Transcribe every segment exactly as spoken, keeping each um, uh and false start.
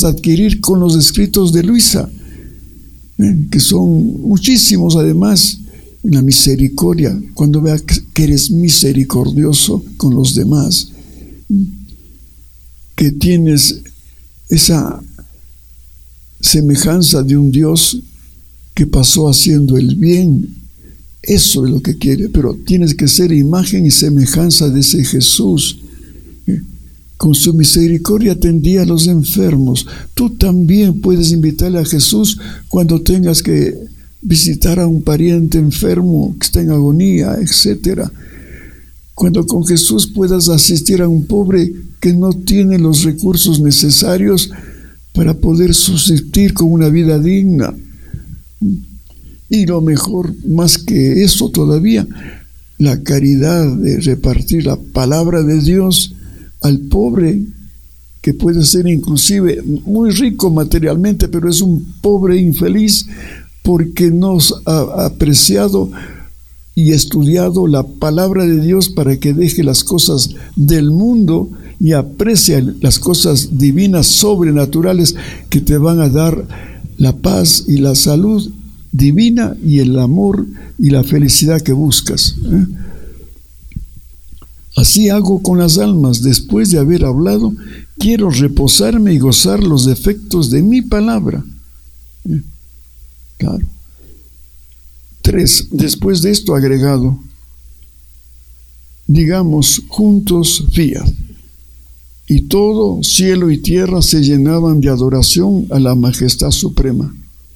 vas a adquirir con los escritos de Luisa, ¿eh? que son muchísimos además. La misericordia, cuando veas que eres misericordioso con los demás, que tienes esa semejanza de un Dios que pasó haciendo el bien, eso es lo que quiere, pero tienes que ser imagen y semejanza de ese Jesús. Con su misericordia atendía a los enfermos. Tú también puedes invitarle a Jesús cuando tengas que visitar a un pariente enfermo que está en agonía, etcétera. Cuando con Jesús puedas asistir a un pobre que no tiene los recursos necesarios para poder subsistir con una vida digna. Y lo mejor, más que eso todavía, la caridad de repartir la palabra de Dios al pobre, que puede ser inclusive muy rico materialmente, pero es un pobre infeliz porque no ha apreciado y estudiado la palabra de Dios para que deje las cosas del mundo y aprecie las cosas divinas, sobrenaturales, que te van a dar la paz y la salud divina y el amor y la felicidad que buscas. ¿eh? Así hago con las almas. Después de haber hablado, quiero reposarme y gozar los efectos de mi palabra. ¿eh? Claro. Tres, después de esto agregado, digamos juntos, fiat. Y todo cielo y tierra se llenaban de adoración a la majestad suprema.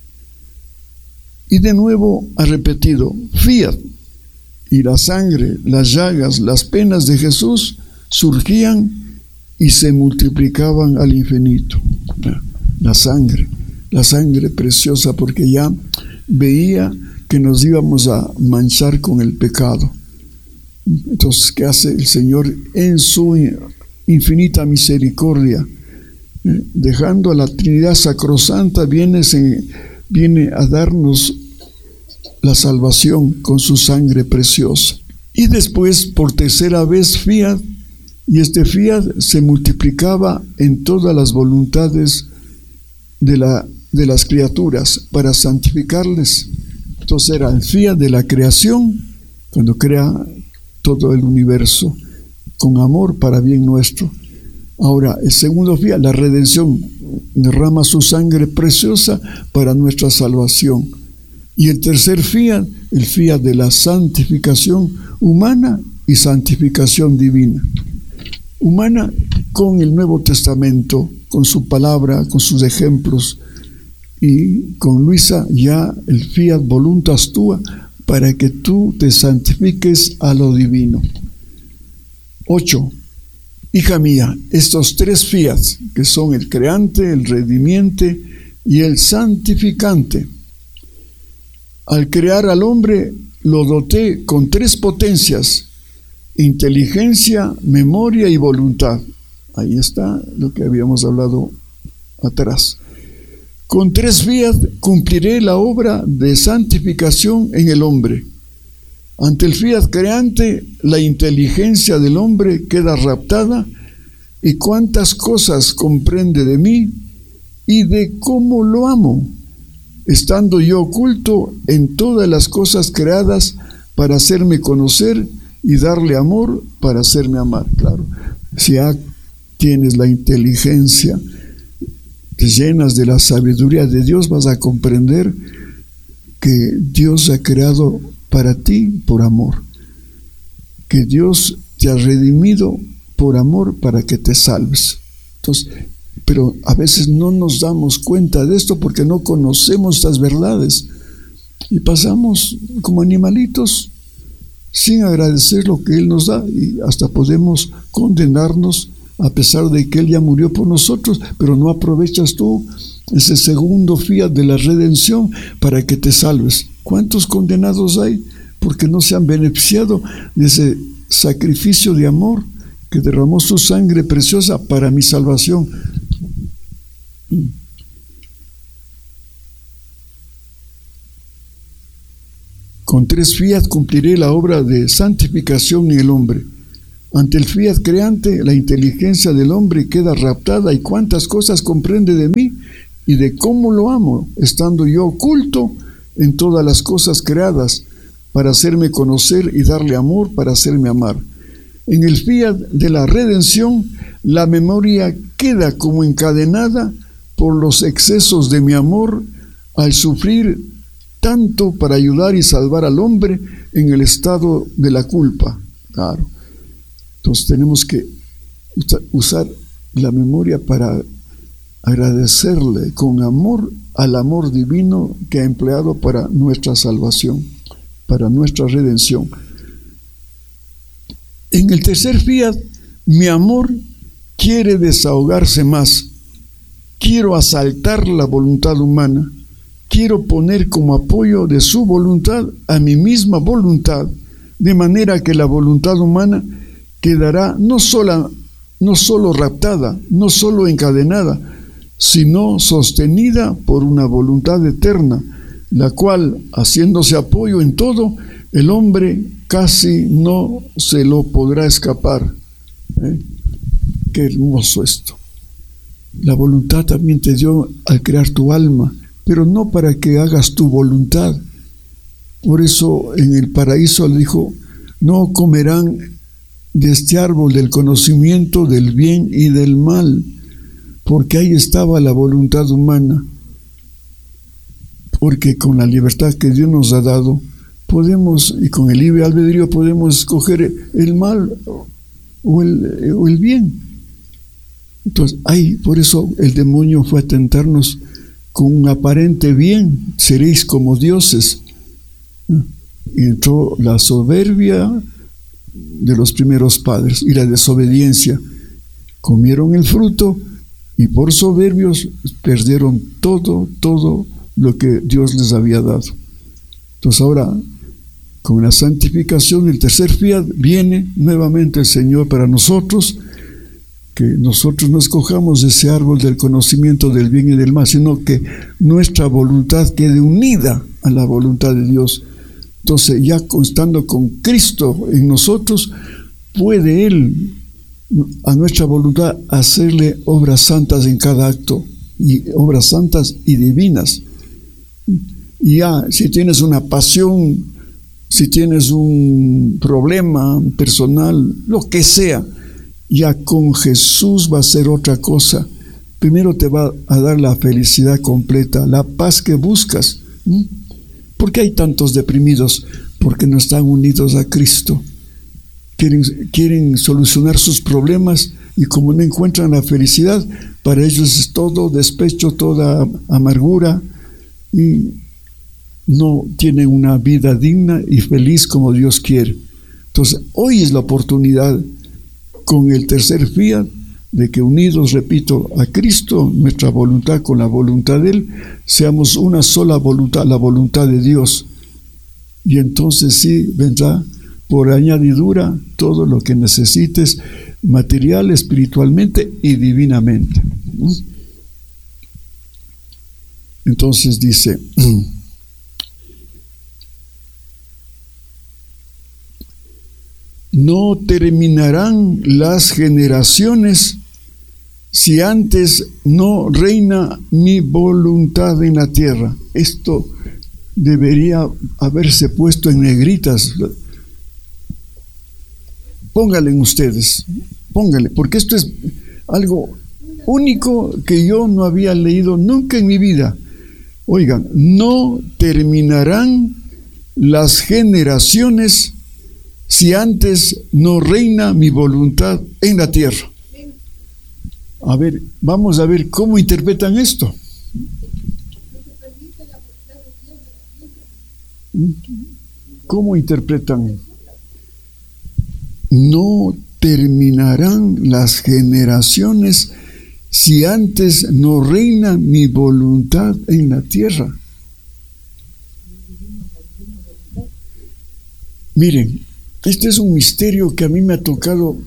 Y de nuevo ha repetido, fiat. Y la sangre, las llagas, las penas de Jesús surgían y se multiplicaban al infinito. La sangre, la sangre preciosa, porque ya veía que nos íbamos a manchar con el pecado. Entonces, ¿qué hace el Señor en su infinita misericordia? Eh, dejando a la Trinidad Sacrosanta, viene, viene a darnos la salvación con su sangre preciosa. Y después, por tercera vez, fiat, y este fiat se multiplicaba en todas las voluntades de, la, de las criaturas para santificarles. Entonces era el fiat de la creación, cuando crea todo el universo con amor para bien nuestro. Ahora, el segundo fiat, la redención, derrama su sangre preciosa para nuestra salvación. Y el tercer fiat, el fiat de la santificación humana y santificación divina. Humana con el Nuevo Testamento, con su palabra, con sus ejemplos, y con Luisa ya el fiat voluntas tua, para que tú te santifiques a lo divino. Ocho. Hija mía, estos tres fiats, que son el creante, el redimiente y el santificante, al crear al hombre lo doté con tres potencias: inteligencia, memoria y voluntad. Ahí está lo que habíamos hablado atrás. Con tres fiat cumpliré la obra de santificación en el hombre. Ante el fiat creante, la inteligencia del hombre queda raptada, y cuántas cosas comprende de mí y de cómo lo amo, estando yo oculto en todas las cosas creadas para hacerme conocer y darle amor para hacerme amar. Claro, si ya tienes la inteligencia, te llenas de la sabiduría de Dios, vas a comprender que Dios ha creado para ti por amor, que Dios te ha redimido por amor para que te salves. Entonces, pero a veces no nos damos cuenta de esto porque no conocemos estas verdades y pasamos como animalitos sin agradecer lo que Él nos da, y hasta podemos condenarnos a pesar de que Él ya murió por nosotros, pero no aprovechas tú ese segundo fiat de la redención para que te salves. ¿Cuántos condenados hay porque no se han beneficiado de ese sacrificio de amor que derramó su sangre preciosa para mi salvación? Con tres fiat cumpliré la obra de santificación en el hombre. Ante el fiat creante, la inteligencia del hombre queda raptada, y cuántas cosas comprende de mí y de cómo lo amo, estando yo oculto en todas las cosas creadas, para hacerme conocer y darle amor para hacerme amar. En el fiat de la redención, la memoria queda como encadenada por los excesos de mi amor al sufrir tanto para ayudar y salvar al hombre en el estado de la culpa. Claro. Entonces tenemos que usar la memoria para agradecerle con amor al amor divino que ha empleado para nuestra salvación, para nuestra redención. En el tercer fiat, mi amor quiere desahogarse más. Quiero asaltar la voluntad humana. Quiero poner como apoyo de su voluntad a mi misma voluntad, de manera que la voluntad humana quedará no sola, no solo raptada, no solo encadenada, sino sostenida por una voluntad eterna, la cual, haciéndose apoyo en todo, el hombre casi no se lo podrá escapar. ¿Eh? Qué hermoso esto. La voluntad también te dio al crear tu alma, pero no para que hagas tu voluntad. Por eso en el paraíso le dijo, no comerán de este árbol del conocimiento del bien y del mal, porque ahí estaba la voluntad humana. Porque con la libertad que Dios nos ha dado, podemos, y con el libre albedrío, podemos escoger el mal o el, o el bien. Entonces, ahí, por eso el demonio fue a tentarnos con un aparente bien, seréis como dioses. Y entró la soberbia de los primeros padres y la desobediencia. Comieron el fruto y por soberbios perdieron todo, todo lo que Dios les había dado. Entonces ahora, con la santificación, el tercer fiat, viene nuevamente el Señor para nosotros, que nosotros no escojamos ese árbol del conocimiento del bien y del mal, sino que nuestra voluntad quede unida a la voluntad de Dios. Entonces, ya estando con Cristo en nosotros, puede Él, a nuestra voluntad, hacerle obras santas en cada acto, y obras santas y divinas. Y ya, si tienes una pasión, si tienes un problema personal, lo que sea, ya con Jesús va a ser otra cosa. Primero te va a dar la felicidad completa, la paz que buscas. ¿Mm? ¿Por qué hay tantos deprimidos? Porque no están unidos a Cristo. Quieren, quieren solucionar sus problemas y como no encuentran la felicidad, para ellos es todo despecho, toda amargura y no tienen una vida digna y feliz como Dios quiere. Entonces, hoy es la oportunidad con el tercer fiat de que unidos, repito, a Cristo, nuestra voluntad con la voluntad de Él, seamos una sola voluntad, la voluntad de Dios. Y entonces sí vendrá por añadidura todo lo que necesites, material, espiritualmente y divinamente. Entonces dice, no terminarán las generaciones si antes no reina mi voluntad en la tierra. Esto debería haberse puesto en negritas. Pónganle ustedes, pónganle, porque esto es algo único que yo no había leído nunca en mi vida. Oigan, no terminarán las generaciones si antes no reina mi voluntad en la tierra. A ver, vamos a ver cómo interpretan esto. ¿Cómo interpretan? No terminarán las generaciones si antes no reina mi voluntad en la tierra. Miren, este es un misterio que a mí me ha tocado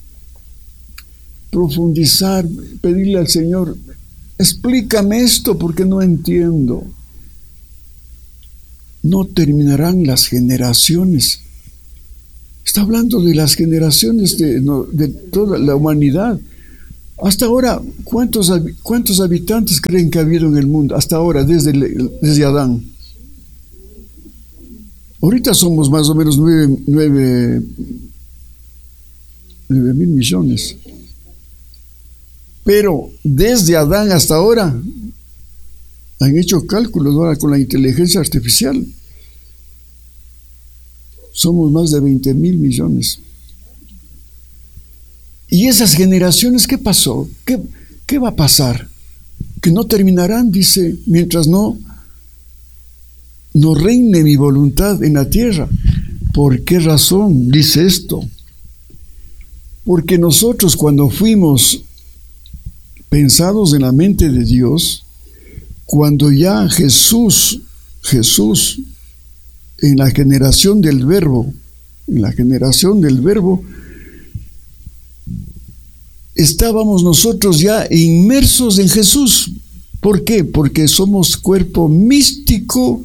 profundizar, pedirle al Señor, explícame esto porque no entiendo. No terminarán las generaciones Está hablando de las generaciones de, no, de toda la humanidad. Hasta ahora, ¿cuántos, ¿cuántos habitantes creen que ha habido en el mundo? Hasta ahora, desde, desde Adán. Ahorita somos más o menos nueve, nueve, nueve mil millones. Pero desde Adán hasta ahora han hecho cálculos ahora con la inteligencia artificial. Somos más de veinte mil millones. ¿Y esas generaciones qué pasó? ¿Qué, qué va a pasar? Que no terminarán, dice, mientras no, no reine mi voluntad en la tierra. ¿Por qué razón dice esto? Porque nosotros cuando fuimos pensados en la mente de Dios, cuando ya Jesús, Jesús, en la generación del verbo, en la generación del verbo, estábamos nosotros ya inmersos en Jesús. ¿Por qué? Porque somos cuerpo místico,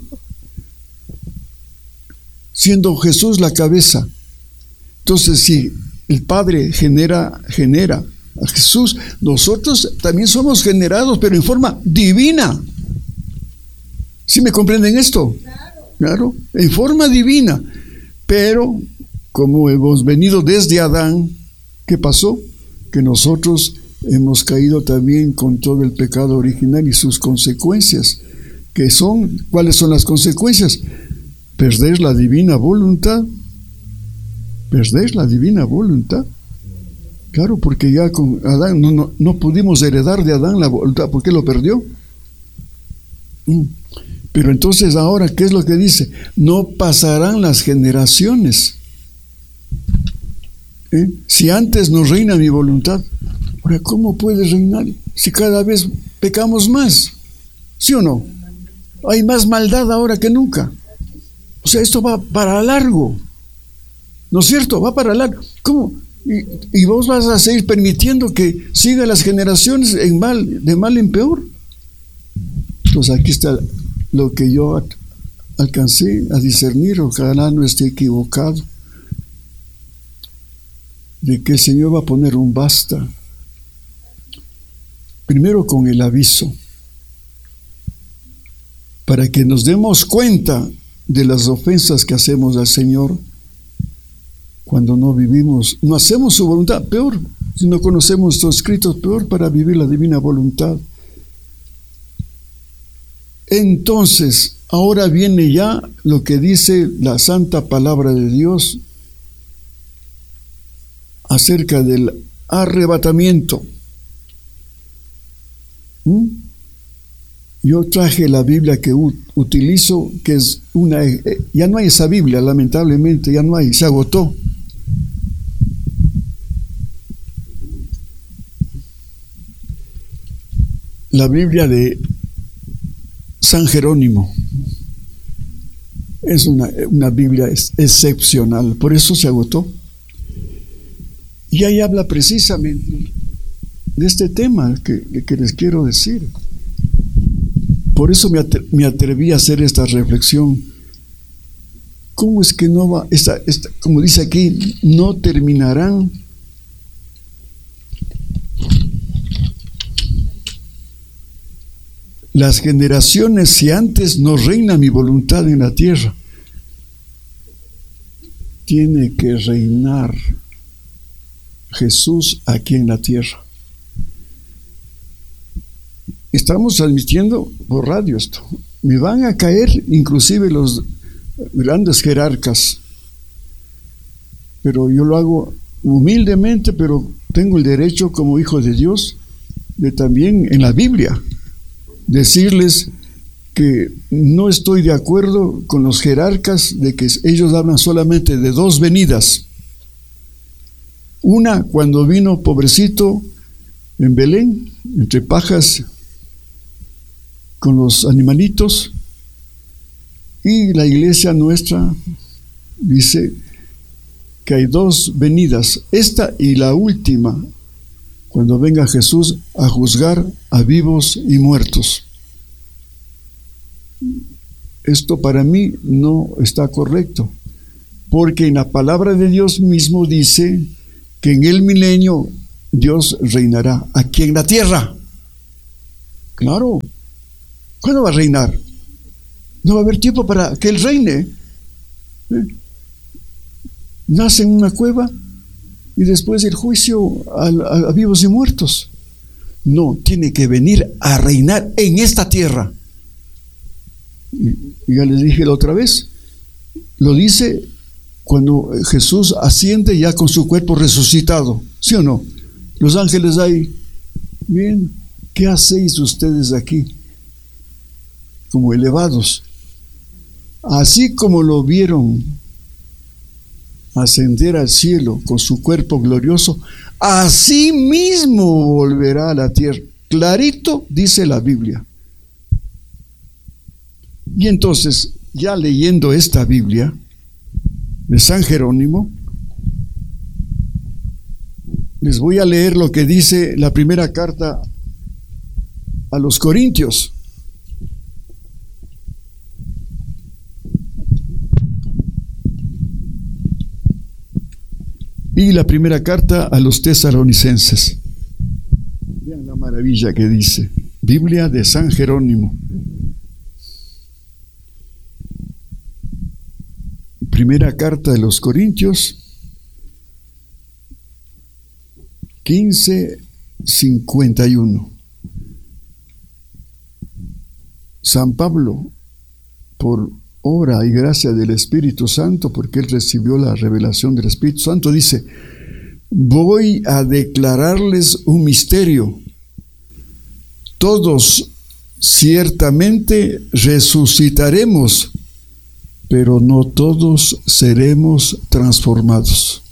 siendo Jesús la cabeza. Entonces, si el Padre genera, genera a Jesús, nosotros también somos generados, pero en forma divina. ¿Sí me comprenden esto? Claro, en forma divina. Pero como hemos venido desde Adán, ¿qué pasó? Que nosotros hemos caído también con todo el pecado original y sus consecuencias. ¿Qué son? ¿Cuáles son las consecuencias? Perder la divina voluntad. Perder la divina voluntad. Claro, porque ya con Adán no, no, no pudimos heredar de Adán la voluntad. ¿Por qué lo perdió? Mm. Pero entonces ahora, ¿qué es lo que dice? No pasarán las generaciones. ¿Eh? Si antes no reina mi voluntad, ahora ¿cómo puede reinar si cada vez pecamos más? ¿Sí o no? Hay más maldad ahora que nunca. O sea, esto va para largo. ¿No es cierto? Va para largo. ¿Cómo? Y, y vos vas a seguir permitiendo que sigan las generaciones en mal, de mal en peor. Entonces aquí está lo que yo alcancé a discernir, ojalá no esté equivocado, de que el Señor va a poner un basta. Primero con el aviso, para que nos demos cuenta de las ofensas que hacemos al Señor cuando no vivimos, no hacemos su voluntad, peor, si no conocemos sus escritos, peor para vivir la divina voluntad. Entonces, ahora viene ya lo que dice la santa palabra de Dios acerca del arrebatamiento. ¿Mm? Yo traje la Biblia que u- utilizo, que es una... Eh, ya no hay esa Biblia, lamentablemente, ya no hay, se agotó. La Biblia de San Jerónimo es una, una Biblia ex- excepcional, por eso se agotó. Y ahí habla precisamente de este tema que, que les quiero decir. Por eso me, atre- me atreví a hacer esta reflexión. ¿Cómo es que no va, esta, esta, como dice aquí, no terminarán las generaciones si antes no reina mi voluntad en la tierra? Tiene que reinar Jesús aquí en la tierra. Estamos transmitiendo por radio esto. Me van a caer inclusive los grandes jerarcas, pero yo lo hago humildemente, pero tengo el derecho como hijo de Dios de también en la Biblia decirles que no estoy de acuerdo con los jerarcas de que ellos hablan solamente de dos venidas. Una, cuando vino pobrecito en Belén, entre pajas con los animalitos, y la iglesia nuestra dice que hay dos venidas, esta y la última, cuando venga Jesús a juzgar a vivos y muertos. Esto para mí no está correcto, Porque en la palabra de Dios mismo dice que en el milenio Dios reinará aquí en la tierra. Claro. ¿Cuándo va a reinar? No va a haber tiempo para que Él reine. ¿Eh? Nace en una cueva y después el juicio a, a, a vivos y muertos. No, tiene que venir a reinar en esta tierra. Y, y ya les dije la otra vez, lo dice cuando Jesús asciende ya con su cuerpo resucitado, ¿sí o no? Los ángeles ahí, bien, ¿qué hacéis ustedes aquí? Como elevados. Así como lo vieron ascender al cielo con su cuerpo glorioso, así mismo volverá a la tierra. Clarito dice la Biblia. Y entonces, ya leyendo esta Biblia de San Jerónimo, les voy a leer lo que dice la primera carta a los Corintios. Y la primera carta a los tesalonicenses. Vean la maravilla que dice. Biblia de San Jerónimo. Primera carta de los Corintios, quince cincuenta y uno. San Pablo, por obra y gracia del Espíritu Santo, porque él recibió la revelación del Espíritu Santo, dice: voy a declararles un misterio. Todos ciertamente resucitaremos, pero no todos seremos transformados.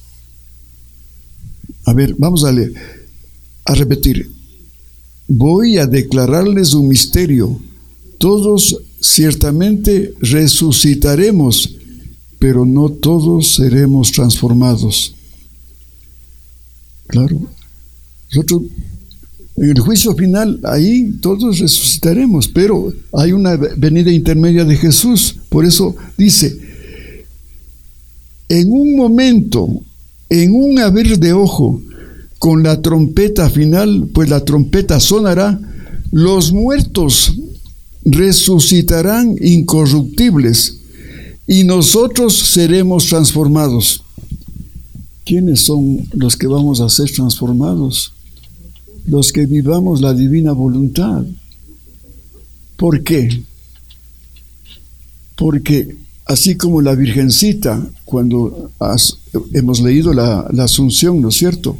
A ver, vamos a leer, a repetir. Voy a declararles un misterio. Todos ciertamente resucitaremos, pero no todos seremos transformados. Claro, nosotros en el juicio final, ahí todos resucitaremos, pero hay una venida intermedia de Jesús. Por eso dice, en un momento, en un abrir de ojo, con la trompeta final, pues la trompeta sonará, los muertos resucitarán incorruptibles y nosotros seremos transformados. ¿Quiénes son los que vamos a ser transformados? Los que vivamos la divina voluntad. ¿Por qué? Porque así como la Virgencita, cuando has, hemos leído la, la Asunción, ¿no es cierto?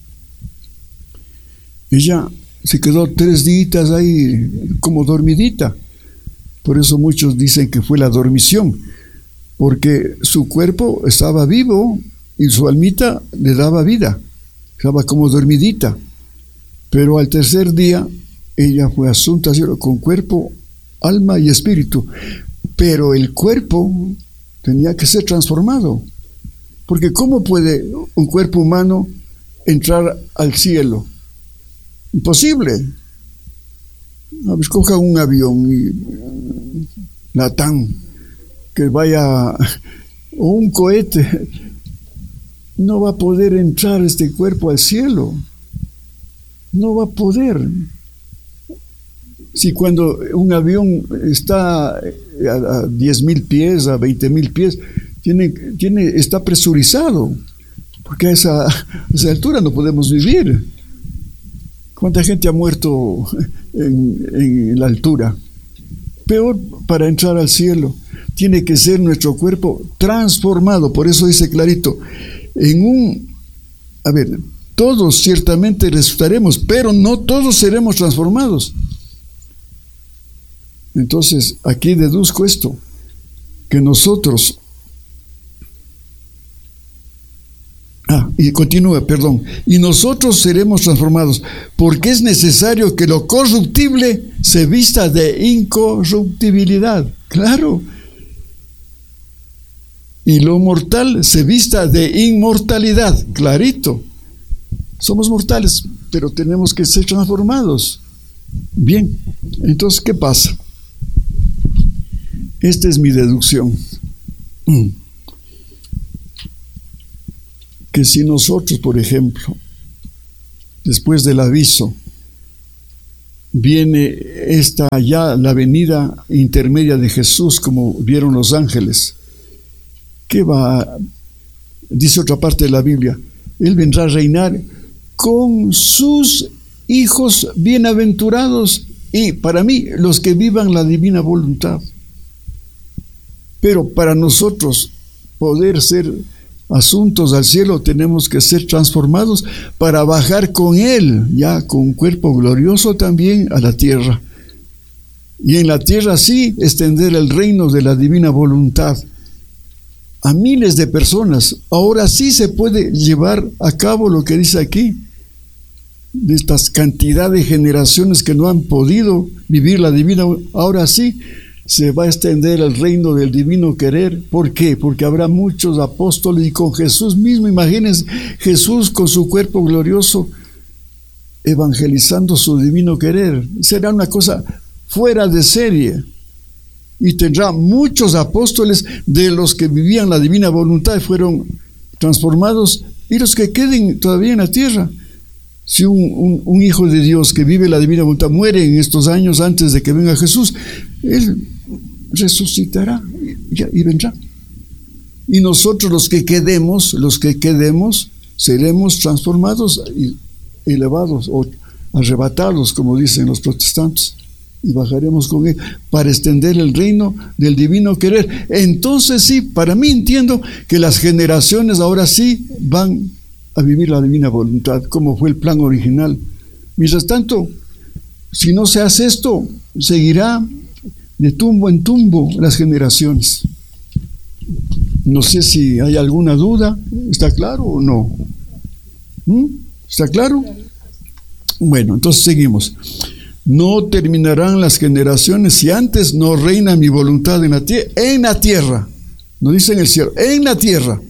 Ella se quedó tres días ahí como dormidita. Por eso muchos dicen que fue la dormición, porque su cuerpo estaba vivo y su almita le daba vida, estaba como dormidita. Pero al tercer día ella fue asunta con cuerpo, alma y espíritu. Pero el cuerpo tenía que ser transformado, porque ¿cómo puede un cuerpo humano entrar al cielo? Imposible. A ver, coja un avión y Latam, que vaya, o un cohete, no va a poder entrar este cuerpo al cielo. No va a poder. Si cuando un avión está a diez mil pies, a veinte mil pies, tiene, tiene, está presurizado, porque a esa, a esa altura no podemos vivir. ¿Cuánta gente ha muerto en, en la altura? Peor para entrar al cielo. Tiene que ser nuestro cuerpo transformado. Por eso dice clarito, en un, a ver, todos ciertamente resucitaremos, pero no todos seremos transformados. Entonces, aquí deduzco esto, que nosotros, ah, y continúa, perdón, y nosotros seremos transformados, porque es necesario que lo corruptible se vista de incorruptibilidad, claro, y lo mortal se vista de inmortalidad, clarito. Somos mortales, pero tenemos que ser transformados. Bien, entonces, ¿qué pasa? Esta es mi deducción. que si nosotros, por ejemplo, después del aviso, viene esta ya la venida intermedia de Jesús, como vieron los ángeles, ¿qué va a, dice otra parte de la Biblia? Él vendrá a reinar con sus hijos bienaventurados y, para mí, los que vivan la divina voluntad. Pero para nosotros poder ser asuntos al cielo, tenemos que ser transformados para bajar con Él, ya con un cuerpo glorioso también, a la tierra. Y en la tierra sí extender el reino de la divina voluntad a miles de personas. Ahora sí se puede llevar a cabo lo que dice aquí, de estas cantidad de generaciones que no han podido vivir la divina. Ahora sí se va a extender el reino del divino querer. ¿Por qué? Porque habrá muchos apóstoles y con Jesús mismo. Imagínense, Jesús con su cuerpo glorioso evangelizando su divino querer. Será una cosa fuera de serie. Y tendrá muchos apóstoles de los que vivían la divina voluntad y fueron transformados, y los que queden todavía en la tierra. Si un, un, un hijo de Dios que vive la divina voluntad muere en estos años antes de que venga Jesús, él resucitará y, y vendrá. Y nosotros los que quedemos, los que quedemos, seremos transformados y elevados o arrebatados, como dicen los protestantes, y bajaremos con Él para extender el reino del divino querer. Entonces sí, para mí entiendo que las generaciones ahora sí van a vivir la divina voluntad, como fue el plan original. Mientras tanto, si no se hace esto, seguirá de tumbo en tumbo las generaciones. No sé si hay alguna duda. ¿Está claro o no? ¿Mm? ¿Está claro? Bueno, entonces seguimos. No terminarán las generaciones si antes no reina mi voluntad en la tierra. En la tierra. No dice en el cielo, en la tierra.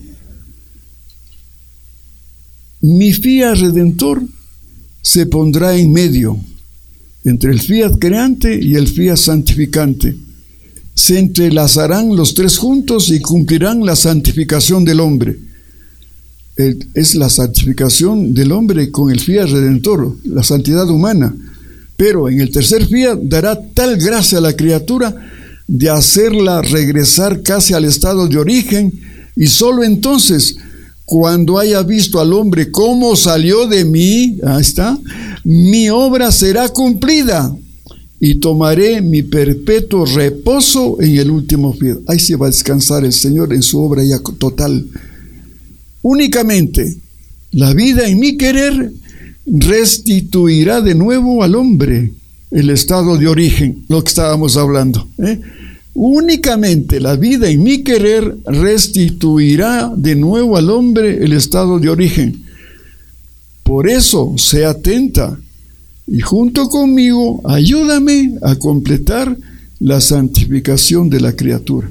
Mi fiat redentor se pondrá en medio entre el fiat creante y el fiat santificante. Se entrelazarán los tres juntos y cumplirán la santificación del hombre. El, es la santificación del hombre con el fiat redentor, la santidad humana. Pero en el tercer fiat dará tal gracia a la criatura de hacerla regresar casi al estado de origen, y solo entonces, cuando haya visto al hombre cómo salió de mí, ahí está, mi obra será cumplida y tomaré mi perpetuo reposo en el último fiat. Ahí se va a descansar el Señor en su obra ya total. Únicamente la vida en mi querer restituirá de nuevo al hombre el estado de origen, lo que estábamos hablando, ¿eh? Únicamente la vida en mi querer restituirá de nuevo al hombre el estado de origen. Por eso, sé atenta y junto conmigo ayúdame a completar la santificación de la criatura.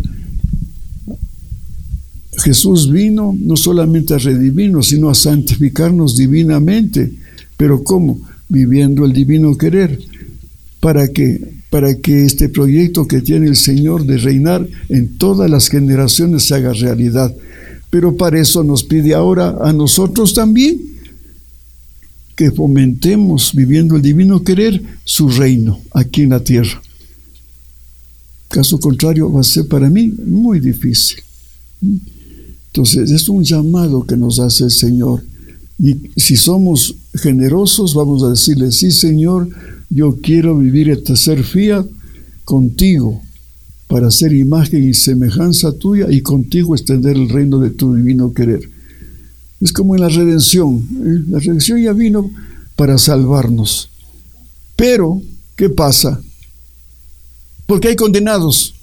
Jesús vino no solamente a redimirnos, sino a santificarnos divinamente. ¿Pero cómo? Viviendo el divino querer. ¿Para qué? Para que este proyecto que tiene el Señor de reinar en todas las generaciones se haga realidad. Pero para eso nos pide ahora a nosotros también que fomentemos, viviendo el divino querer, su reino aquí en la tierra. Caso contrario, va a ser para mí muy difícil. Entonces, es un llamado que nos hace el Señor. Y si somos generosos, vamos a decirle, sí, Señor, yo quiero vivir el tercer fiat contigo, para ser imagen y semejanza tuya, y contigo extender el reino de tu divino querer. Es como en la redención. La redención ya vino para salvarnos. Pero, ¿qué pasa? Porque hay condenados.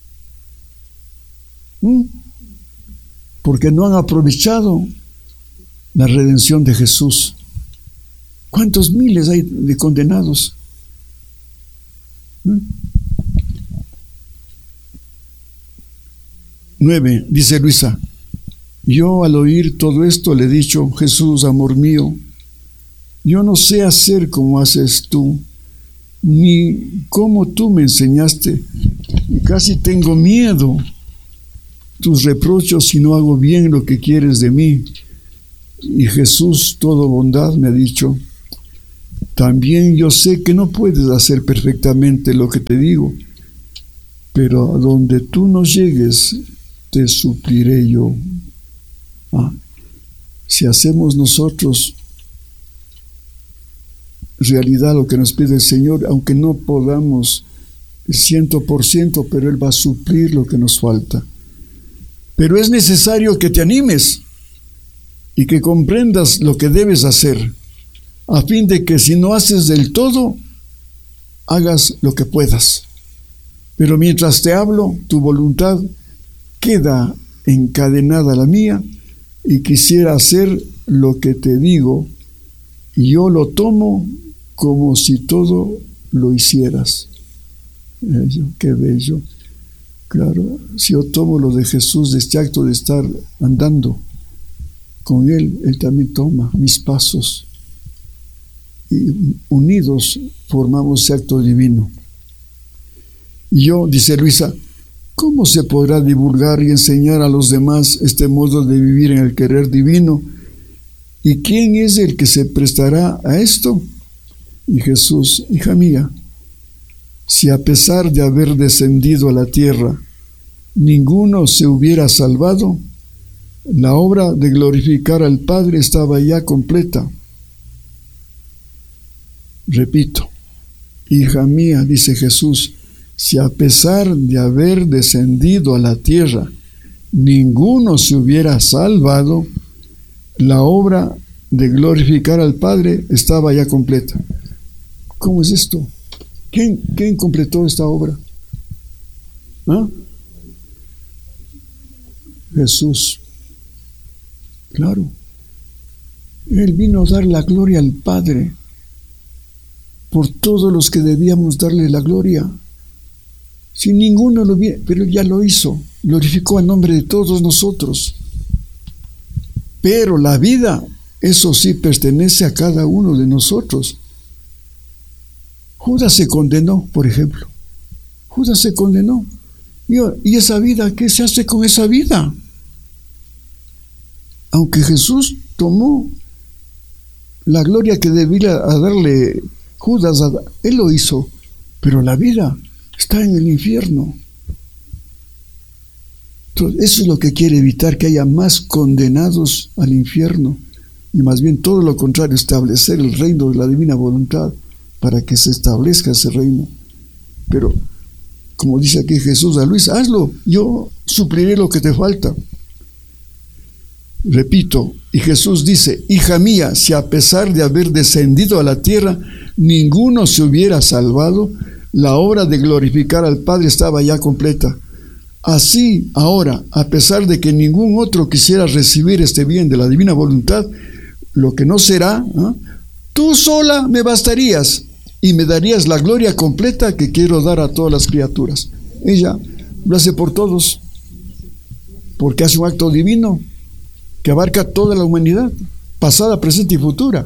¿Mm? Porque no han aprovechado la redención de Jesús. ¿Cuántos miles hay de condenados? ¿Mm? Nueve, dice Luisa. Yo al oír todo esto le he dicho, Jesús, amor mío, yo no sé hacer como haces tú, ni como tú me enseñaste, y casi tengo miedo tus reprochos si no hago bien lo que quieres de mí. Y Jesús, todo bondad, me ha dicho, también yo sé que no puedes hacer perfectamente lo que te digo, pero a donde tú no llegues, te supliré yo. Ah, si hacemos nosotros realidad lo que nos pide el Señor, aunque no podamos el ciento por ciento, pero Él va a suplir lo que nos falta. Pero es necesario que te animes y que comprendas lo que debes hacer, a fin de que si no haces del todo, hagas lo que puedas. Pero mientras te hablo, tu voluntad queda encadenada a la mía, y quisiera hacer lo que te digo, y yo lo tomo como si todo lo hicieras. Bello, qué bello. Claro, si yo tomo lo de Jesús, de este acto de estar andando con Él, Él también toma mis pasos. Y unidos formamos ese acto divino. Y yo, dice Luisa, ¿cómo se podrá divulgar y enseñar a los demás este modo de vivir en el querer divino? ¿Y quién es el que se prestará a esto? Y Jesús, hija mía, si a pesar de haber descendido a la tierra, ninguno se hubiera salvado, la obra de glorificar al Padre estaba ya completa. Repito, hija mía, dice Jesús, si a pesar de haber descendido a la tierra, ninguno se hubiera salvado, la obra de glorificar al Padre estaba ya completa. ¿Cómo es esto? ¿Quién, quién completó esta obra? ¿Ah? Jesús. Claro. Él vino a dar la gloria al Padre por todos los que debíamos darle la gloria. Si ninguno lo vio, pero Él ya lo hizo, glorificó el nombre de todos nosotros. Pero la vida, eso sí, pertenece a cada uno de nosotros. Judas se condenó, por ejemplo. Judas se condenó. ¿Y esa vida? ¿Qué se hace con esa vida? Aunque Jesús tomó la gloria que debía darle Judas, Él lo hizo, pero la vida está en el infierno. Entonces, eso es lo que quiere evitar, que haya más condenados al infierno, y más bien todo lo contrario, establecer el reino de la divina voluntad para que se establezca ese reino. Pero, como dice aquí Jesús a Luis, hazlo, yo supliré lo que te falta. Repito, y Jesús dice, hija mía, si a pesar de haber descendido a la tierra, ninguno se hubiera salvado, la obra de glorificar al Padre estaba ya completa. Así, ahora, a pesar de que ningún otro quisiera recibir este bien de la divina voluntad, lo que no será, ¿eh? Tú sola me bastarías y me darías la gloria completa que quiero dar a todas las criaturas. Ella lo hace por todos, porque hace un acto divino que abarca toda la humanidad, pasada, presente y futura.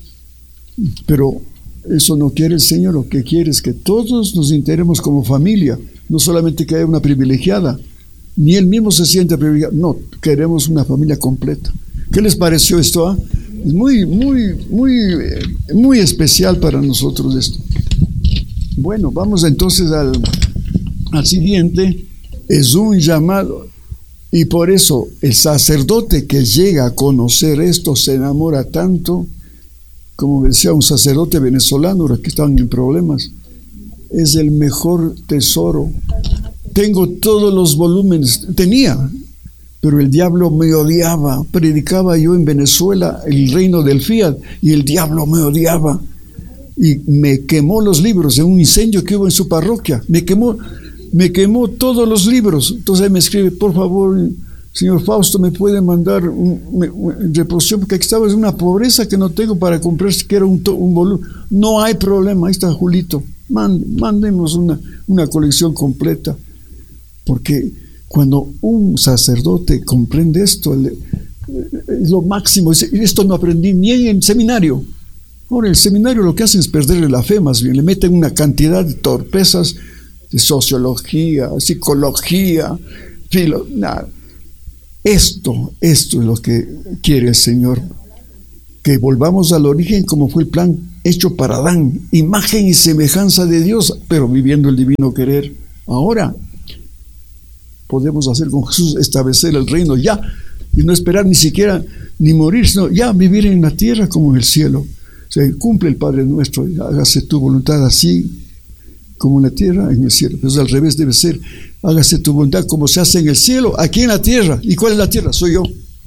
Pero eso no quiere el Señor. Lo que quiere es que todos nos integremos como familia, no solamente que haya una privilegiada, ni Él mismo se siente privilegiado, no, queremos una familia completa. ¿Qué les pareció esto? Ah? Es muy, muy, muy, muy especial para nosotros esto. Bueno, vamos entonces al, al siguiente. Es un llamado, y por eso el sacerdote que llega a conocer esto se enamora tanto, como decía un sacerdote venezolano, que estaban en problemas. Es el mejor tesoro. Tengo todos los volúmenes, tenía, pero el diablo me odiaba. Predicaba yo en Venezuela el reino del Fiat y el diablo me odiaba y me quemó los libros en un incendio que hubo en su parroquia. Me quemó, me quemó todos los libros. Entonces él me escribe, por favor, señor Fausto, ¿me puede mandar un, un, un reposición? Porque aquí estaba en una pobreza que no tengo para comprar siquiera un, un volumen. No hay problema, ahí está Julito. Mándenos una, una colección completa. Porque cuando un sacerdote comprende esto, es lo máximo. Esto no aprendí ni en el seminario. Ahora, el seminario lo que hacen es perderle la fe, más bien. Le meten una cantidad de torpezas de sociología, psicología, filo, nada. Esto, esto es lo que quiere el Señor, que volvamos al origen como fue el plan hecho para Adán, imagen y semejanza de Dios, pero viviendo el divino querer. Ahora podemos hacer con Jesús, establecer el reino ya, y no esperar ni siquiera ni morir, sino ya vivir en la tierra como en el cielo. O sea, cumple el Padre nuestro, hágase tu voluntad así como en la tierra, en el cielo. Pero al revés debe ser, hágase tu voluntad como se hace en el cielo, aquí en la tierra. ¿Y cuál es la tierra? Soy yo.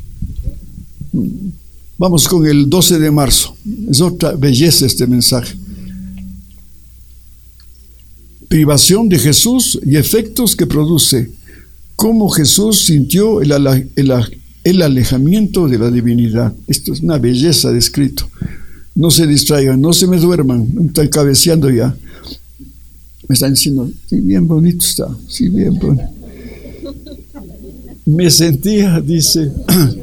Vamos con el doce de marzo. Es otra belleza este mensaje. Privación de Jesús y efectos que produce. Cómo Jesús sintió el, el, el alejamiento de la divinidad. Esto es una belleza de escrito. No se distraigan, no se me duerman, están cabeceando ya. Me están diciendo, sí, bien bonito está, sí, bien bonito. Me sentía, dice,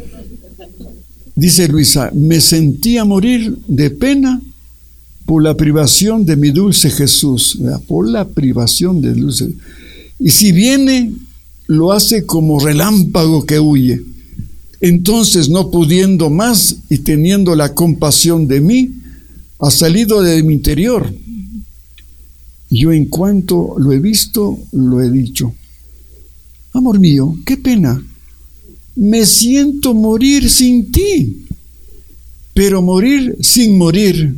dice Luisa, me sentía morir de pena por la privación de mi dulce Jesús, ¿verdad? Por la privación de dulce. Y si viene, lo hace como relámpago que huye. Entonces, no pudiendo más y teniendo la compasión de mí, ha salido de mi interior. Yo, en cuanto lo he visto, lo he dicho. Amor mío, qué pena. Me siento morir sin ti, pero morir sin morir,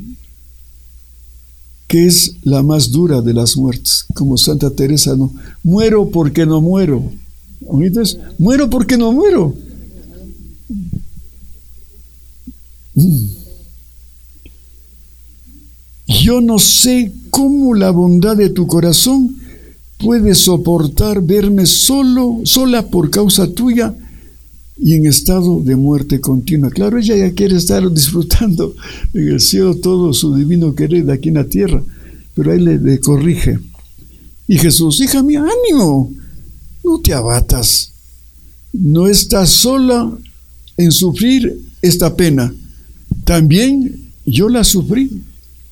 que es la más dura de las muertes. Como Santa Teresa, no. Muero porque no muero. ¿Oíste? Muero porque no muero. Yo no sé cómo la bondad de tu corazón puede soportar verme solo, sola por causa tuya y en estado de muerte continua. Claro, ella ya quiere estar disfrutando en el cielo todo su divino querer de aquí en la tierra, pero ahí le, le corrige. Y Jesús, hija mía, ánimo, no te abatas, no estás sola en sufrir esta pena, también yo la sufrí.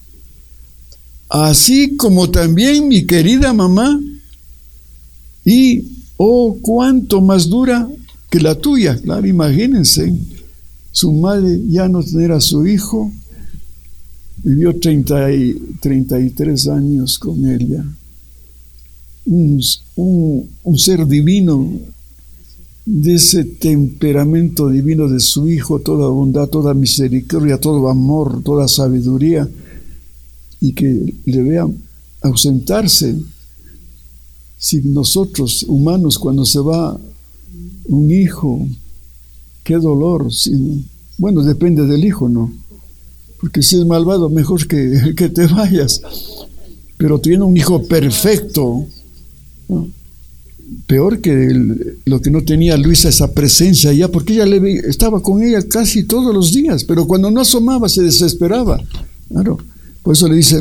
Así como también mi querida mamá, y oh, cuánto más dura que la tuya. Claro, imagínense, su madre ya no tener a su hijo, vivió treinta y, treinta y tres años con ella, un, un, un ser divino, de ese temperamento divino de su hijo, toda bondad, toda misericordia, todo amor, toda sabiduría, y que le vean ausentarse. Si nosotros, humanos, cuando se va un hijo, qué dolor. Si, bueno, depende del hijo, ¿no? Porque si es malvado, mejor que, que te vayas. Pero tiene un hijo perfecto, ¿no? Peor que el, lo que no tenía Luisa, esa presencia ya, porque ella le, estaba con ella casi todos los días, pero cuando no asomaba se desesperaba. Claro. Por eso le dice,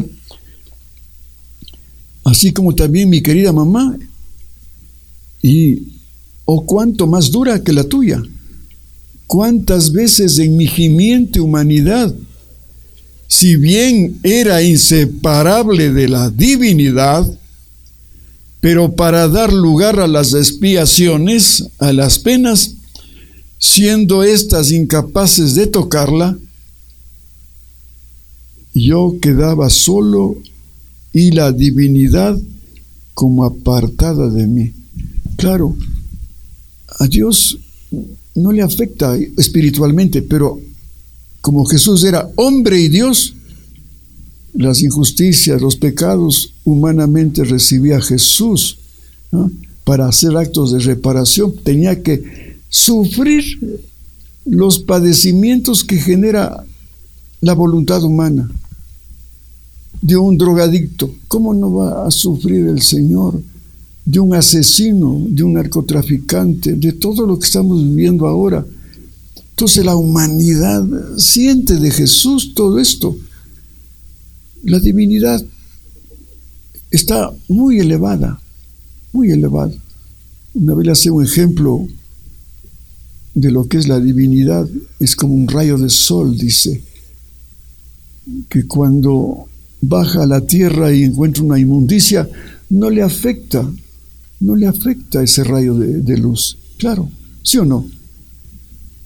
así como también mi querida mamá, y o oh, cuánto más dura que la tuya. Cuántas veces en mi gimiente humanidad, si bien era inseparable de la divinidad, pero para dar lugar a las expiaciones, a las penas, siendo éstas incapaces de tocarla, yo quedaba solo y la divinidad como apartada de mí. Claro, a Dios no le afecta espiritualmente, pero como Jesús era hombre y Dios, las injusticias, los pecados humanamente recibía Jesús, ¿no? Para hacer actos de reparación tenía que sufrir los padecimientos que genera la voluntad humana. De un drogadicto, ¿cómo no va a sufrir el Señor? De un asesino, de un narcotraficante, de todo lo que estamos viviendo ahora. Entonces la humanidad siente de Jesús todo esto. La divinidad está muy elevada, muy elevada. Una vez le hace un ejemplo de lo que es la divinidad, es como un rayo de sol, dice, que cuando baja a la tierra y encuentra una inmundicia, no le afecta, no le afecta ese rayo de, de luz. Claro, ¿sí o no?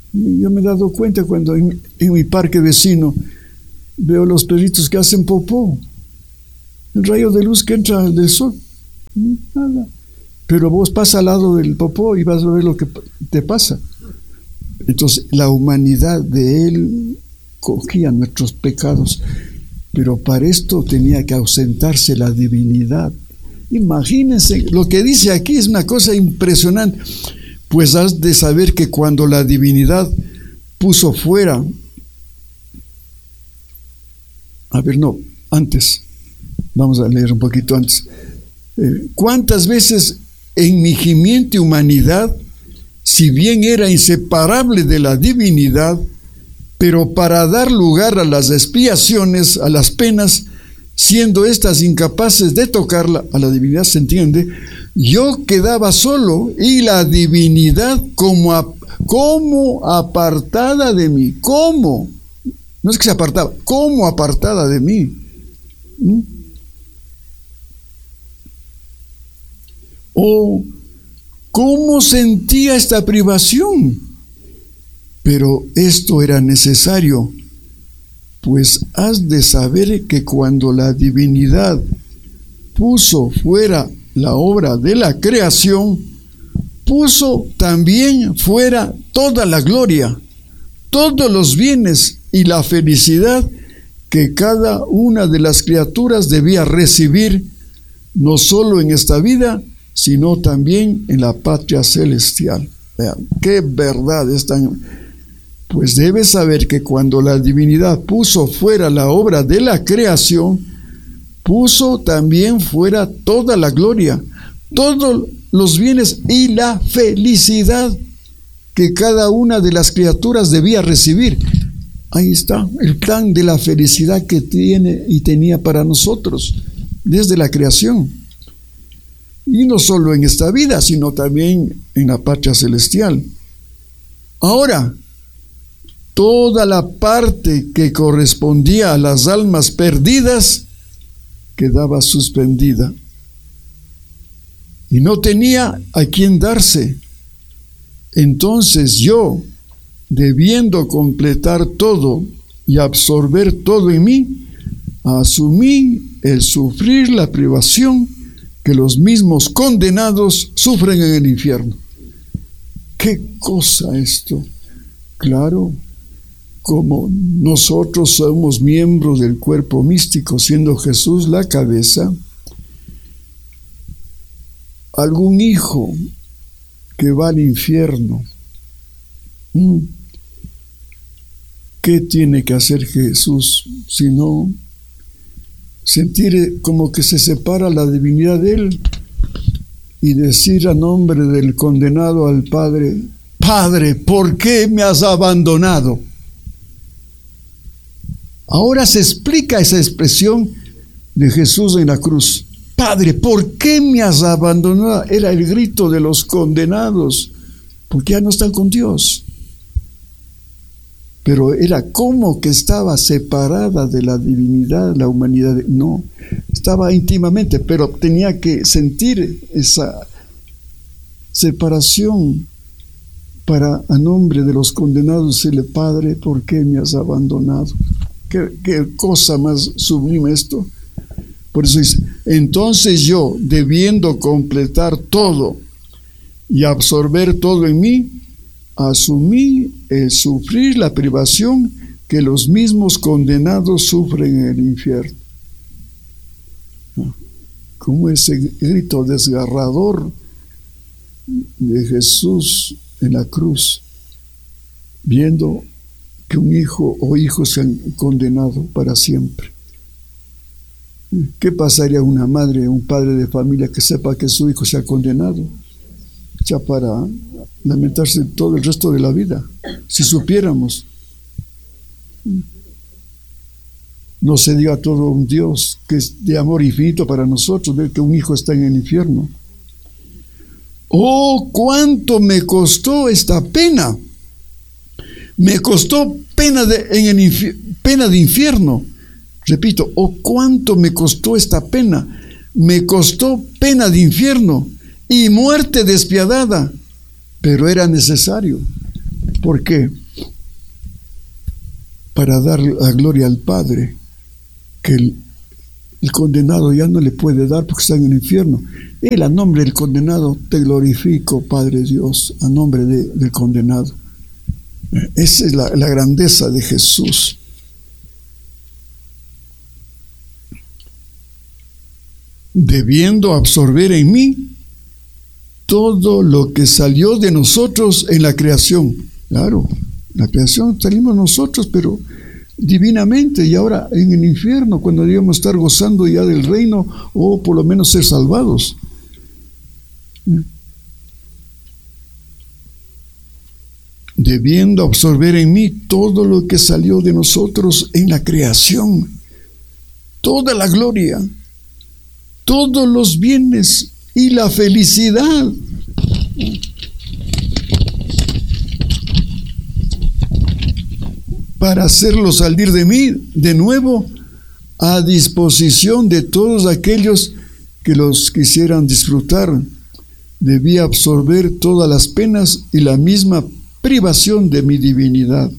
Y yo me he dado cuenta cuando en, en mi parque vecino veo los perritos que hacen popó. El rayo de luz que entra del sol. Nada. Pero vos pasas al lado del popó y vas a ver lo que te pasa. Entonces, la humanidad de Él cogía nuestros pecados. Pero para esto tenía que ausentarse la divinidad. Imagínense, lo que dice aquí es una cosa impresionante. Pues has de saber que cuando la divinidad puso fuera, a ver, no, antes, vamos a leer un poquito antes. Eh, ¿Cuántas veces en mi gimiente humanidad, si bien era inseparable de la divinidad, pero para dar lugar a las expiaciones, a las penas, siendo éstas incapaces de tocarla, a la divinidad se entiende, yo quedaba solo y la divinidad como, a, como apartada de mí. ¿Cómo? No es que se apartaba, como apartada de mí. ¿Mm? O cómo sentía esta privación. Pero esto era necesario, pues has de saber que cuando la divinidad puso fuera la obra de la creación, puso también fuera toda la gloria, todos los bienes y la felicidad que cada una de las criaturas debía recibir, no solo en esta vida, sino también en la patria celestial. Vean, qué verdad es tan... Pues debes saber que cuando la divinidad puso fuera la obra de la creación, puso también fuera toda la gloria, todos los bienes y la felicidad que cada una de las criaturas debía recibir. Ahí está el plan de la felicidad que tiene y tenía para nosotros desde la creación. Y no solo en esta vida, sino también en la patria celestial. Ahora, toda la parte que correspondía a las almas perdidas quedaba suspendida y no tenía a quien darse. Entonces yo, debiendo completar todo y absorber todo en mí, asumí el sufrir la privación que los mismos condenados sufren en el infierno. ¿Qué cosa esto? Claro, como nosotros somos miembros del cuerpo místico, siendo Jesús la cabeza, algún hijo que va al infierno, ¿qué tiene que hacer Jesús sino sentir como que se separa la divinidad de él y decir a nombre del condenado al Padre: Padre, ¿por qué me has abandonado? Ahora se explica esa expresión de Jesús en la cruz. Padre, ¿por qué me has abandonado? Era el grito de los condenados, porque ya no están con Dios. Pero era como que estaba separada de la divinidad, la humanidad. No, estaba íntimamente, pero tenía que sentir esa separación para, a nombre de los condenados, decirle: Padre, ¿por qué me has abandonado? ¿Qué, qué cosa más sublime esto? Por eso dice: entonces yo, debiendo completar todo y absorber todo en mí, asumí el sufrir la privación que los mismos condenados sufren en el infierno. Como ese grito desgarrador de Jesús en la cruz, viendo que un hijo o hijos se han condenado para siempre. ¿Qué pasaría a una madre, un padre de familia que sepa que su hijo se ha condenado? Ya para lamentarse todo el resto de la vida, si supiéramos. No se diga todo un Dios que es de amor infinito para nosotros, ver que un hijo está en el infierno. ¡Oh, cuánto me costó esta pena! Me costó pena de, en el infi- pena de infierno. Repito, oh, cuánto me costó esta pena. Me costó pena de infierno y muerte despiadada. Pero era necesario. ¿Por qué? para dar la gloria al Padre, que el, el condenado ya no le puede dar porque está en el infierno. Él, a nombre del condenado, te glorifico, Padre Dios, a nombre de, del condenado. Esa es la, la grandeza de Jesús. Debiendo absorber en mí todo lo que salió de nosotros en la creación. Claro, la creación salimos nosotros, pero divinamente, y ahora en el infierno, cuando debemos estar gozando ya del reino, o por lo menos ser salvados. Debiendo absorber en mí todo lo que salió de nosotros en la creación, toda la gloria, todos los bienes y la felicidad. Para hacerlo salir de mí de nuevo a disposición de todos aquellos que los quisieran disfrutar. Debía absorber todas las penas y la misma privación de mi divinidad.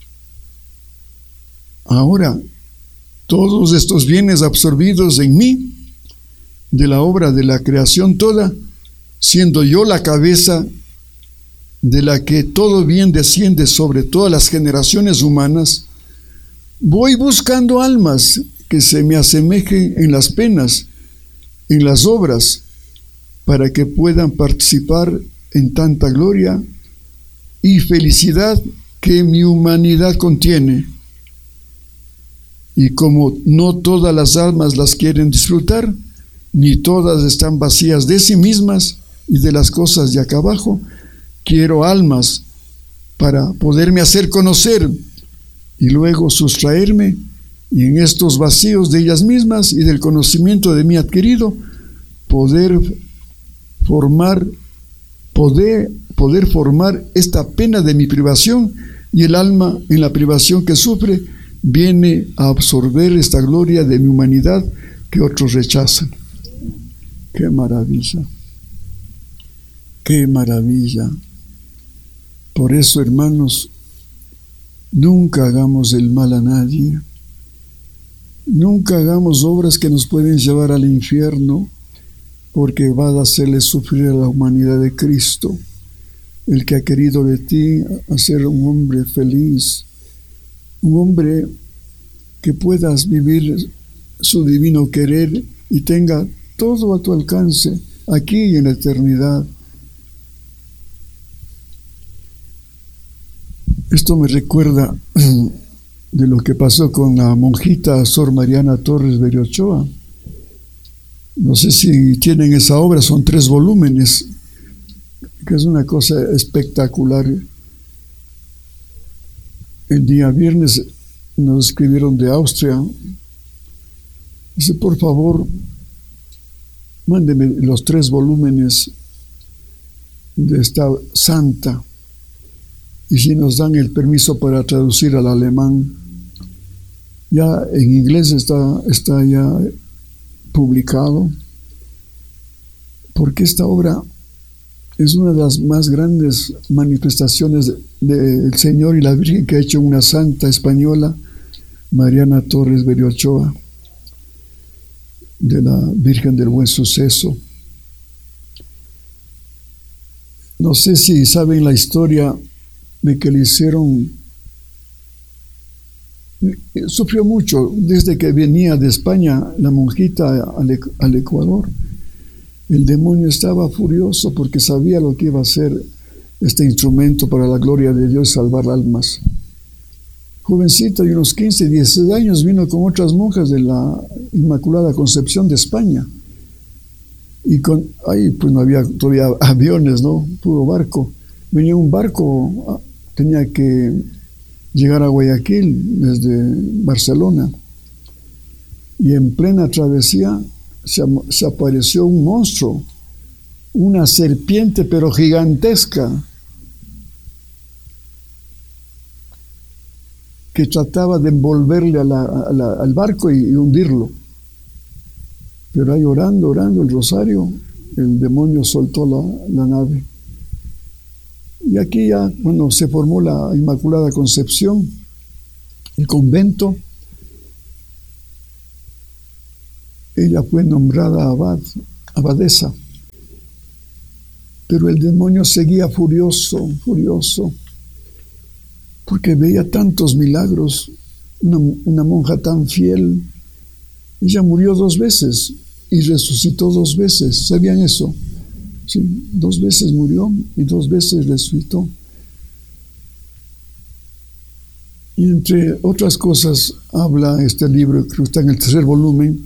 Ahora, todos estos bienes absorbidos en mí, de la obra de la creación toda, siendo yo la cabeza de la que todo bien desciende sobre todas las generaciones humanas, voy buscando almas que se me asemejen en las penas, en las obras, para que puedan participar en tanta gloria y felicidad que mi humanidad contiene. Y como no todas las almas las quieren disfrutar, ni todas están vacías de sí mismas y de las cosas de acá abajo, quiero almas para poderme hacer conocer y luego sustraerme, y en estos vacíos de ellas mismas y del conocimiento de mí adquirido, poder formar, poder, poder formar esta pena de mi privación, y el alma en la privación que sufre viene a absorber esta gloria de mi humanidad que otros rechazan. ¡Qué maravilla! ¡Qué maravilla! Por eso, hermanos, nunca hagamos el mal a nadie. Nunca hagamos obras que nos pueden llevar al infierno, porque va a hacerle sufrir a la humanidad de Cristo, el que ha querido de ti hacer un hombre feliz, un hombre que puedas vivir su divino querer y tenga todo a tu alcance, aquí y en la eternidad. Esto me recuerda de lo que pasó con la monjita Sor Mariana Torres Beriochoa. No sé si tienen esa obra, son tres volúmenes, que es una cosa espectacular. El día viernes nos escribieron de Austria. Dice, por favor, mándeme los tres volúmenes de esta santa, y si nos dan el permiso para traducir al alemán. Ya en inglés está, está ya publicado, porque esta obra es una de las más grandes manifestaciones del de Señor y la Virgen que ha hecho una santa española, Mariana Torres Beriochoa, de la Virgen del Buen Suceso. No sé si saben la historia de que le hicieron. Sufrió mucho desde que venía de España la monjita al, al Ecuador. El demonio estaba furioso porque sabía lo que iba a hacer este instrumento para la gloria de Dios, salvar almas. Jovencita de unos quince, dieciséis años, vino con otras monjas de la Inmaculada Concepción de España. Y con, ahí pues no había todavía aviones, ¿no? Puro barco. Venía un barco, tenía que llegar a Guayaquil desde Barcelona, y en plena travesía se, se apareció un monstruo, una serpiente pero gigantesca, que trataba de envolverle a la, a la, al barco y, y hundirlo. Pero ahí orando, orando el rosario, el demonio soltó la, la nave. Y aquí ya, bueno, se formó la Inmaculada Concepción, el convento, ella fue nombrada abad, abadesa, pero el demonio seguía furioso, furioso, porque veía tantos milagros, una, una monja tan fiel. Ella murió dos veces y resucitó dos veces. ¿Sabían eso? Sí, dos veces murió y dos veces resucitó. Y entre otras cosas habla este libro, creo que está en el tercer volumen,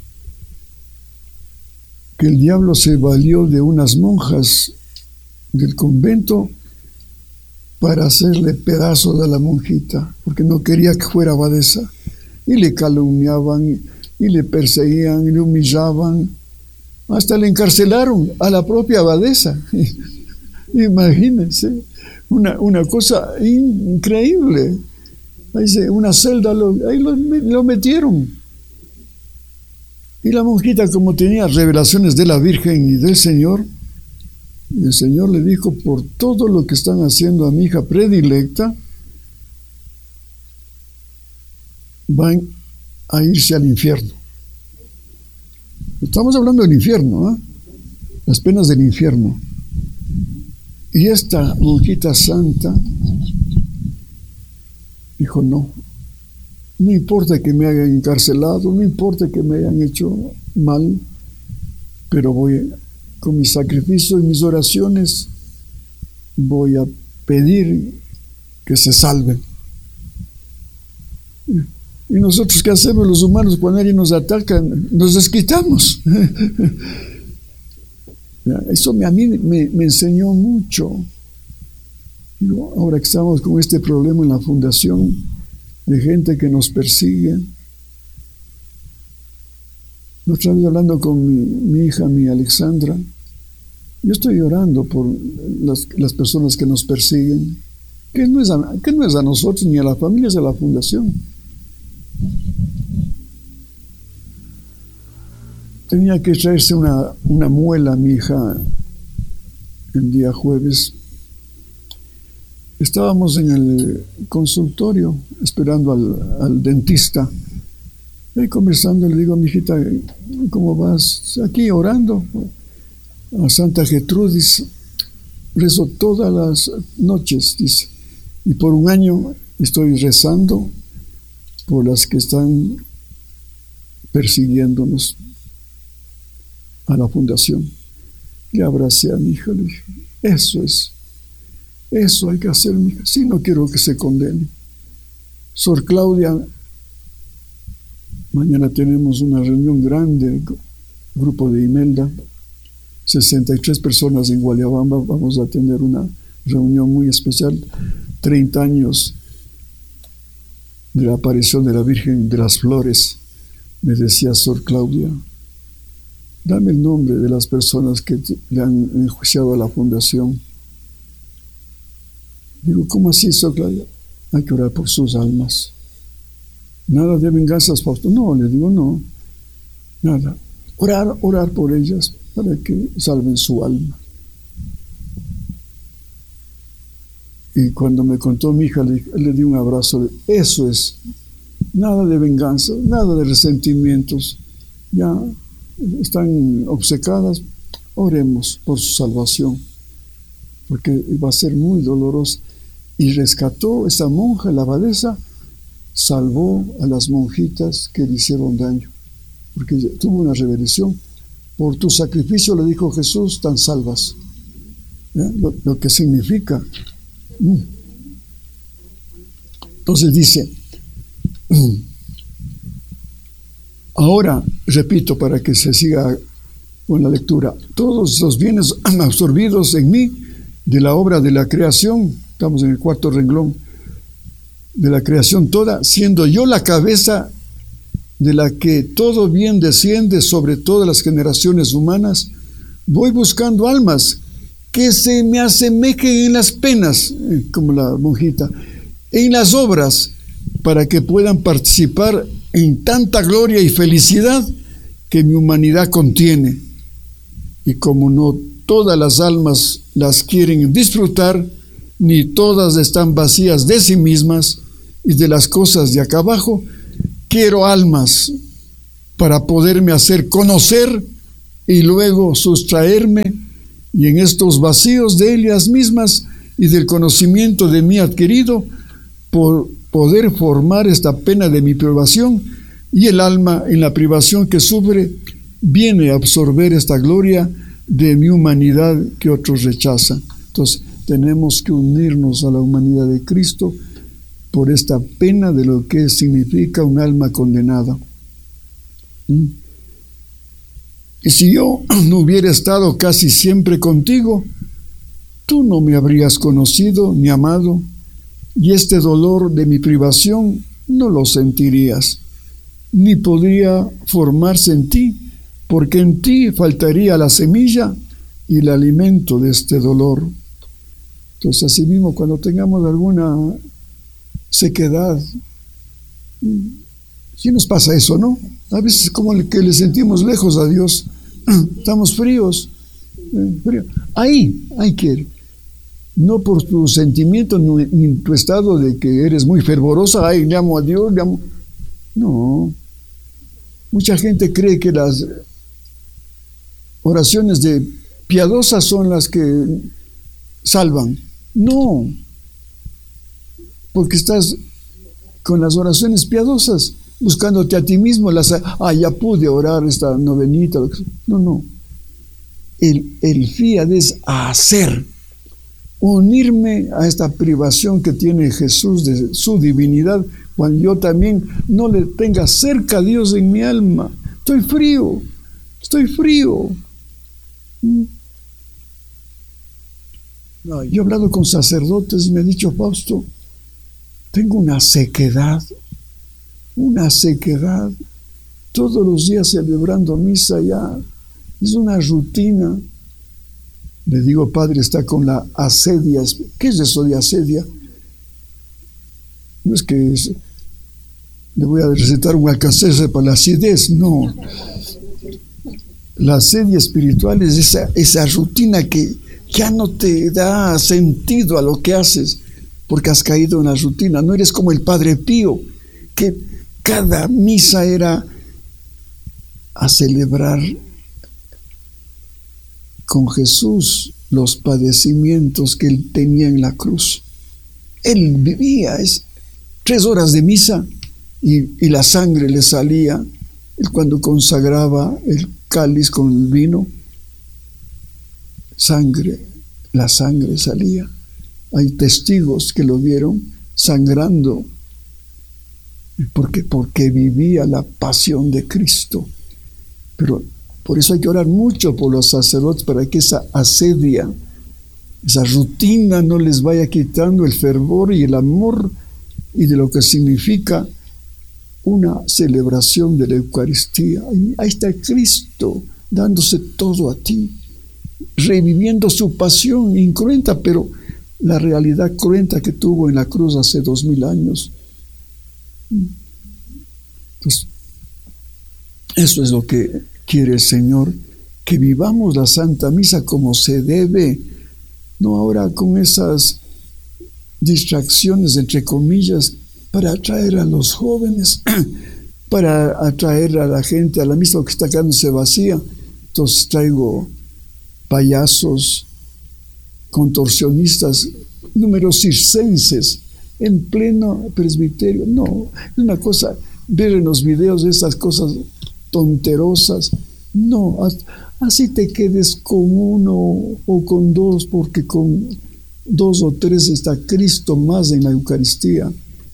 que el diablo se valió de unas monjas del convento para hacerle pedazos a la monjita, porque no quería que fuera abadesa. Y le calumniaban, y le perseguían, y le humillaban. Hasta le encarcelaron a la propia abadesa. Imagínense, una, una cosa increíble. Ahí una celda, lo, ahí lo, lo metieron. Y la monjita, como tenía revelaciones de la Virgen y del Señor, y el Señor le dijo: por todo lo que están haciendo a mi hija predilecta, van a irse al infierno. Estamos hablando del infierno, ¿eh? Las penas del infierno. Y esta monjita santa dijo: no, no importa que me hayan encarcelado, no importa que me hayan hecho mal, pero voy, con mi sacrificio y mis oraciones, voy a pedir que se salven. ¿Y nosotros qué hacemos los humanos cuando alguien nos ataca? Nos desquitamos. Eso a mí me, me enseñó mucho. Ahora que estamos con este problema en la fundación de gente que nos persigue. La otra vez hablando con mi, mi hija, mi Alexandra, yo estoy orando por las, las personas que nos persiguen, que no, es a, que no es a nosotros ni a las familias de la fundación. Tenía que traerse una, una muela mi hija el día jueves. Estábamos en el consultorio esperando al, al dentista. Y conversando le digo: mi hijita, ¿cómo vas? Aquí orando a Santa Gertrudis. Rezo todas las noches, dice. Y por un año estoy rezando por las que están persiguiéndonos a la fundación. Le abracé a mi hija, le dije: eso es, eso hay que hacer, mi hija. Sí, no quiero que se condene. Sor Claudia, mañana tenemos una reunión grande, grupo de Imelda, sesenta y tres personas en Guayabamba. Vamos a tener una reunión muy especial, treinta años de la aparición de la Virgen de las Flores. Me decía Sor Claudia: dame el nombre de las personas que le han enjuiciado a la fundación. Digo: ¿cómo así, Sor Claudia? Hay que orar por sus almas. Nada de venganzas, Fausto. No, le digo, no. Nada. Orar, orar por ellas para que salven su alma. Y cuando me contó mi hija, le, le di un abrazo. Eso es. Nada de venganza, nada de resentimientos. Ya están obcecadas. Oremos por su salvación, porque va a ser muy dolorosa. Y rescató esa monja, la abadesa, salvó a las monjitas que le hicieron daño, porque tuvo una revelación. Por tu sacrificio, le dijo Jesús, tan salvas. Lo, lo que significa. Entonces dice: ahora, repito para que se siga con la lectura, todos los bienes absorbidos en mí de la obra de la creación, estamos en el cuarto renglón, de la creación toda, siendo yo la cabeza de la que todo bien desciende sobre todas las generaciones humanas, voy buscando almas que se me asemejen en las penas, como la monjita, en las obras, para que puedan participar en tanta gloria y felicidad que mi humanidad contiene. Y como no todas las almas las quieren disfrutar, ni todas están vacías de sí mismas, y de las cosas de acá abajo, quiero almas para poderme hacer conocer y luego sustraerme, y en estos vacíos de ellas mismas y del conocimiento de mí adquirido, por poder formar esta pena de mi privación, y el alma en la privación que sufre viene a absorber esta gloria de mi humanidad que otros rechazan. Entonces tenemos que unirnos a la humanidad de Cristo por esta pena de lo que significa un alma condenada. ¿Mm? Y si yo no hubiera estado casi siempre contigo, tú no me habrías conocido ni amado, y este dolor de mi privación no lo sentirías, ni podría formarse en ti, porque en ti faltaría la semilla y el alimento de este dolor. Entonces, así mismo, cuando tengamos alguna sequedad, ¿sí nos pasa eso, no? A veces como que le sentimos lejos a Dios, estamos fríos, eh, frío. Ahí, ahí quiere. No por tu sentimiento ni tu estado de que eres muy fervorosa, ay, le amo a Dios, le amo. No. Mucha gente cree que las oraciones de piadosas son las que salvan. No. Porque estás con las oraciones piadosas, buscándote a ti mismo, las, ah, ya pude orar esta novenita. No, no. El, el fiat es hacer, unirme a esta privación que tiene Jesús de su divinidad, cuando yo también no le tenga cerca a Dios en mi alma. Estoy frío, estoy frío. No, yo he hablado con sacerdotes y me ha dicho, Fausto, tengo una sequedad, una sequedad, todos los días celebrando misa ya, es una rutina. Le digo, padre, está con la asedia. ¿Qué es eso de asedia? No es que es, le voy a recetar un alcacelser para la acidez, no. La asedia espiritual es esa, esa rutina que ya no te da sentido a lo que haces, porque has caído en la rutina. No eres como el Padre Pío, que cada misa era a celebrar con Jesús los padecimientos que él tenía en la cruz. Él vivía es, tres horas de misa y, y la sangre le salía. Él cuando consagraba el cáliz con el vino, sangre, la sangre salía. Hay testigos que lo vieron sangrando, porque, porque vivía la pasión de Cristo. Pero por eso hay que orar mucho por los sacerdotes, para que esa asedia, esa rutina no les vaya quitando el fervor y el amor y de lo que significa una celebración de la Eucaristía. Ahí está Cristo dándose todo a ti, reviviendo su pasión incruenta, pero la realidad cruenta que tuvo en la cruz hace dos mil años. Entonces, eso es lo que quiere el Señor, que vivamos la Santa Misa como se debe, no ahora con esas distracciones, entre comillas, para atraer a los jóvenes, para atraer a la gente a la misa que está quedándose vacía. Entonces traigo payasos, contorsionistas, números circenses en pleno presbiterio. No, es una cosa, ver en los videos esas cosas tonterosas. No, así te quedes con uno o con dos, porque con dos o tres está Cristo más en la Eucaristía.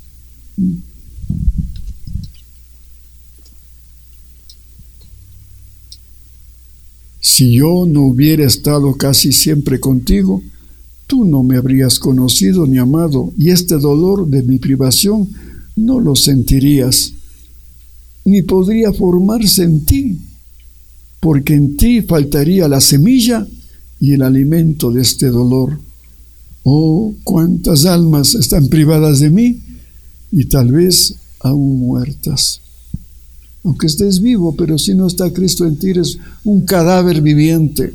Si yo no hubiera estado casi siempre contigo, tú no me habrías conocido ni amado, y este dolor de mi privación no lo sentirías, ni podría formarse en ti, porque en ti faltaría la semilla y el alimento de este dolor. Oh, cuántas almas están privadas de mí y tal vez aún muertas. Aunque estés vivo, pero si no está Cristo en ti, eres un cadáver viviente.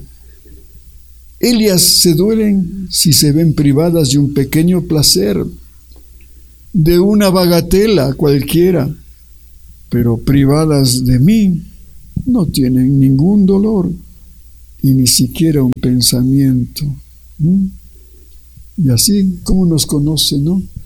Ellas se duelen si se ven privadas de un pequeño placer, de una bagatela cualquiera, pero privadas de mí no tienen ningún dolor y ni siquiera un pensamiento. ¿Mm? Y así, ¿cómo nos conoce, no?